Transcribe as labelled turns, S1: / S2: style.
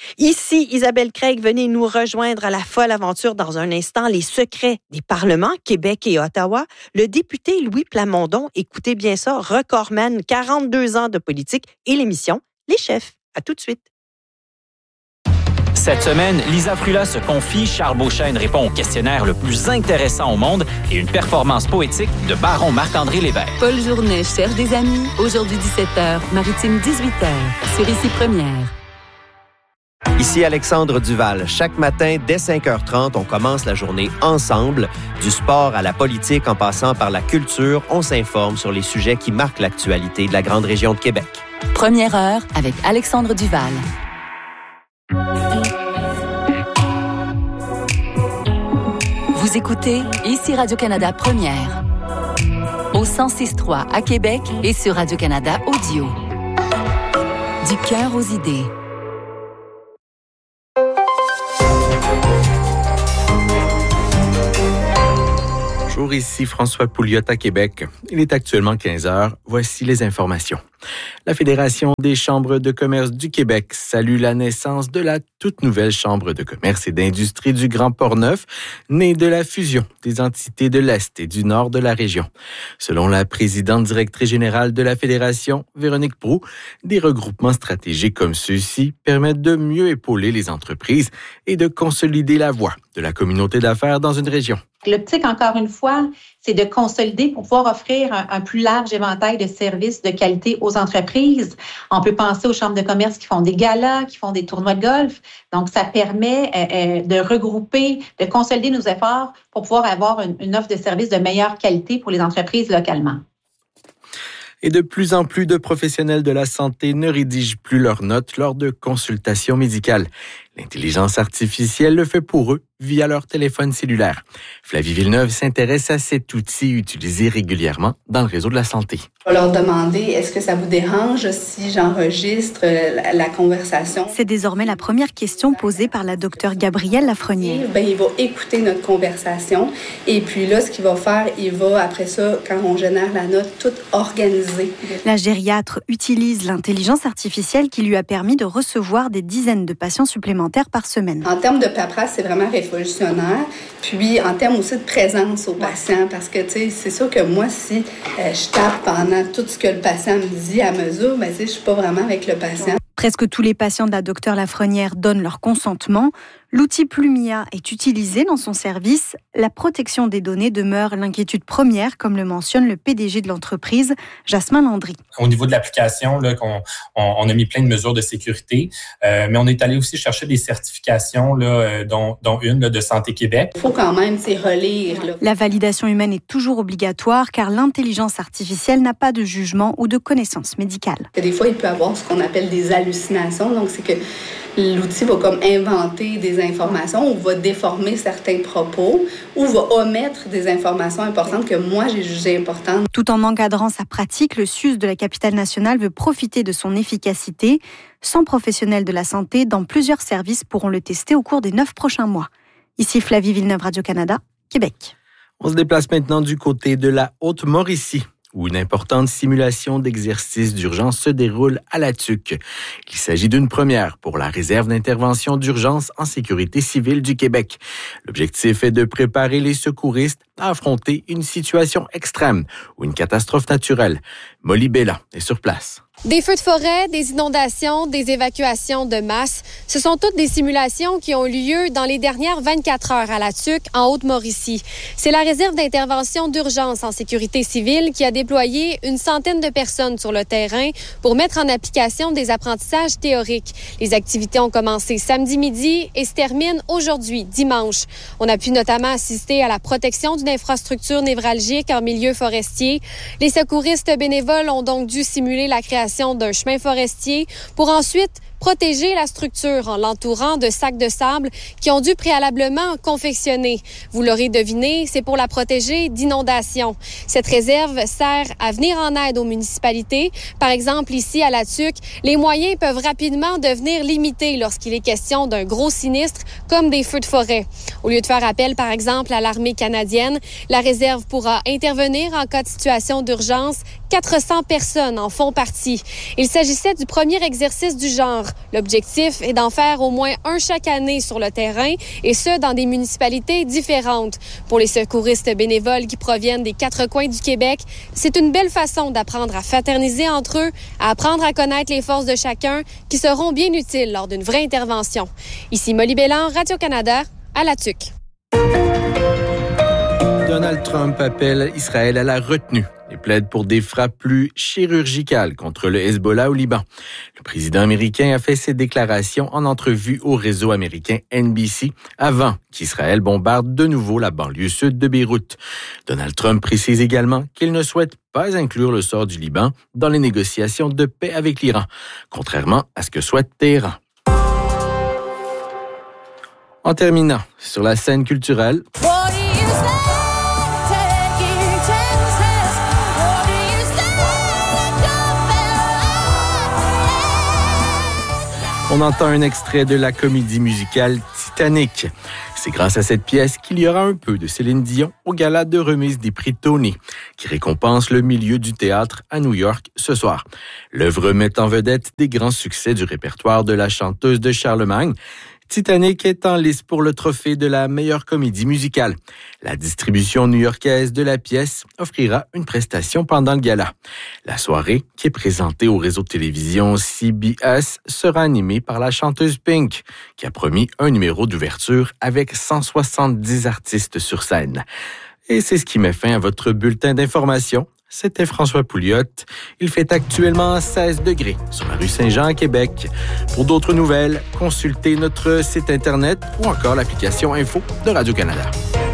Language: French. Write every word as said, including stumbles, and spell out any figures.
S1: Ici, Isabelle Craig, venez nous rejoindre à la folle aventure dans un instant. Les secrets des parlements, Québec et Ottawa. Le député Louis Plamondon, écoutez bien ça, recordman, quarante-deux ans de politique et l'émission Les Chefs. À tout de suite.
S2: Cette semaine, Lisa Frula se confie, Charles Beauchesne répond au questionnaire le plus intéressant au monde et une performance poétique de baron Marc-André Lévesque.
S3: Paul Journet cherche des amis. Aujourd'hui dix-sept heures, Maritime dix-huit heures, sur Ici Première.
S4: Ici Alexandre Duval. Chaque matin, dès cinq heures trente, on commence la journée ensemble. Du sport à la politique, en passant par la culture, on s'informe sur les sujets qui marquent l'actualité de la grande région de Québec.
S3: Première heure avec Alexandre Duval. Vous écoutez Ici Radio-Canada Première. Au cent six trois à Québec et sur Radio-Canada Audio. Du cœur aux idées.
S5: Bonjour, ici François Pouliot à Québec. Il est actuellement quinze heures. Voici les informations. La Fédération des chambres de commerce du Québec salue la naissance de la toute nouvelle Chambre de commerce et d'industrie du Grand Port-Neuf, née de la fusion des entités de l'Est et du Nord de la région. Selon la présidente directrice générale de la Fédération, Véronique Proulx, des regroupements stratégiques comme ceux-ci permettent de mieux épauler les entreprises et de consolider la voix de la communauté d'affaires dans une région.
S6: L'optique, encore une fois, c'est de consolider pour pouvoir offrir un, un plus large éventail de services de qualité aux entreprises. On peut penser aux chambres de commerce qui font des galas, qui font des tournois de golf. Donc, ça permet euh, de regrouper, de consolider nos efforts pour pouvoir avoir une, une offre de services de meilleure qualité pour les entreprises localement.
S5: Et de plus en plus de professionnels de la santé ne rédigent plus leurs notes lors de consultations médicales. L'intelligence artificielle le fait pour eux via leur téléphone cellulaire. Flavie Villeneuve s'intéresse à cet outil utilisé régulièrement dans le réseau de la santé.
S7: On va leur demander, est-ce que ça vous dérange si j'enregistre la, la conversation?
S8: C'est désormais la première question posée par la docteure Gabrielle Lafrenière.
S7: Ben, il va écouter notre conversation et puis là, ce qu'il va faire, il va, après ça, quand on génère la note, tout organiser.
S8: La gériatre utilise l'intelligence artificielle qui lui a permis de recevoir des dizaines de patients supplémentaires par semaine.
S7: En termes de paperasse, c'est vraiment révolutionnaire. Puis, en termes aussi de présence aux patients, parce que, tu sais, c'est sûr que moi, si euh, je tape pendant tout ce que le patient me dit à mesure, ben, tu sais, je suis pas vraiment avec le patient.
S8: Presque tous les patients de la docteure Lafrenière donnent leur consentement. L'outil Plumia est utilisé dans son service. La protection des données demeure l'inquiétude première, comme le mentionne le P D G de l'entreprise, Jasmin Landry.
S9: Au niveau de l'application, là, qu'on, on, on a mis plein de mesures de sécurité, euh, mais on est allé aussi chercher des certifications, là, dont, dont une là, de Santé Québec.
S7: Il faut quand même c'est relire. Là.
S8: La validation humaine est toujours obligatoire car l'intelligence artificielle n'a pas de jugement ou de connaissance médicale.
S7: Des fois, il peut y avoir ce qu'on appelle des hallucinations. Donc, c'est que l'outil va comme inventer des informations ou va déformer certains propos ou va omettre des informations importantes que moi, j'ai jugées importantes.
S8: Tout en encadrant sa pratique, le S U S de la capitale nationale veut profiter de son efficacité. cent professionnels de la santé dans plusieurs services pourront le tester au cours des neuf prochains mois. Ici Flavie Villeneuve, Radio-Canada, Québec.
S5: On se déplace maintenant du côté de la Haute-Mauricie, où une importante simulation d'exercice d'urgence se déroule à la Tuque. Il s'agit d'une première pour la réserve d'intervention d'urgence en sécurité civile du Québec. L'objectif est de préparer les secouristes à affronter une situation extrême ou une catastrophe naturelle. Molly Bella est sur place.
S10: Des feux de forêt, des inondations, des évacuations de masse, ce sont toutes des simulations qui ont lieu dans les dernières vingt-quatre heures à la Tuque, en Haute-Mauricie. C'est la réserve d'intervention d'urgence en sécurité civile qui a déployé une centaine de personnes sur le terrain pour mettre en application des apprentissages théoriques. Les activités ont commencé samedi midi et se terminent aujourd'hui, dimanche. On a pu notamment assister à la protection d'une infrastructure névralgique en milieu forestier. Les secouristes bénévoles ont donc dû simuler la création d'un chemin forestier pour ensuite protéger la structure en l'entourant de sacs de sable qui ont dû préalablement confectionner. Vous l'aurez deviné, c'est pour la protéger d'inondations. Cette réserve sert à venir en aide aux municipalités. Par exemple, ici à la Tuque, les moyens peuvent rapidement devenir limités lorsqu'il est question d'un gros sinistre comme des feux de forêt. Au lieu de faire appel, par exemple, à l'armée canadienne, la réserve pourra intervenir en cas de situation d'urgence. quatre cents personnes en font partie. Il s'agissait du premier exercice du genre L'objectif est d'en faire au moins un chaque année sur le terrain, et ce, dans des municipalités différentes. Pour les secouristes bénévoles qui proviennent des quatre coins du Québec, c'est une belle façon d'apprendre à fraterniser entre eux, à apprendre à connaître les forces de chacun, qui seront bien utiles lors d'une vraie intervention. Ici Molly Bélan, Radio-Canada, à La Tuque.
S5: Donald Trump appelle Israël à la retenue et plaide pour des frappes plus chirurgicales contre le Hezbollah au Liban. Le président américain a fait ses déclarations en entrevue au réseau américain N B C avant qu'Israël bombarde de nouveau la banlieue sud de Beyrouth. Donald Trump précise également qu'il ne souhaite pas inclure le sort du Liban dans les négociations de paix avec l'Iran, contrairement à ce que souhaite Téhéran. En terminant, sur la scène culturelle... On entend un extrait de la comédie musicale Titanic. C'est grâce à cette pièce qu'il y aura un peu de Céline Dion au gala de remise des prix Tony, qui récompense le milieu du théâtre à New York ce soir. L'œuvre met en vedette des grands succès du répertoire de la chanteuse de Charlemagne. Titanic est en lice pour le trophée de la meilleure comédie musicale. La distribution new-yorkaise de la pièce offrira une prestation pendant le gala. La soirée, qui est présentée au réseau de télévision C B S, sera animée par la chanteuse Pink, qui a promis un numéro d'ouverture avec cent soixante-dix artistes sur scène. Et c'est ce qui met fin à votre bulletin d'information. C'était François Pouliot. Il fait actuellement seize degrés sur la rue Saint-Jean à Québec. Pour d'autres nouvelles, consultez notre site Internet ou encore l'application Info de Radio-Canada.